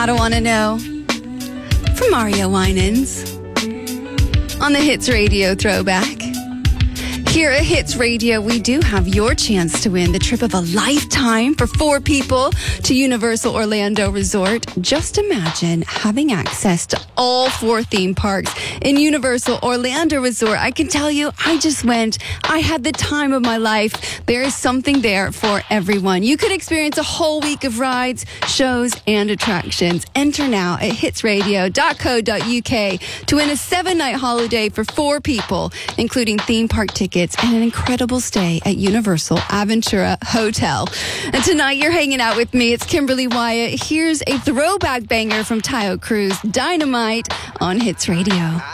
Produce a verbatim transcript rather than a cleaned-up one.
I don't want to know. From Mario Winans on the Hits Radio Throwback. Here at Hits Radio, we do have your chance to win the trip of a lifetime for four people to Universal Orlando Resort. Just imagine having access to all four theme parks in Universal Orlando Resort. I can tell you, I just went. I had the time of my life. There is something there for everyone. You could experience a whole week of rides, shows, and attractions. Enter now at hits radio dot co dot u k to win a seven-night holiday for four people, including theme park tickets and an incredible stay at Universal Aventura Hotel. And tonight you're hanging out with me. It's Kimberly Wyatt. Here's a throwback banger from Taio Cruz, Dynamite, on Hits Radio.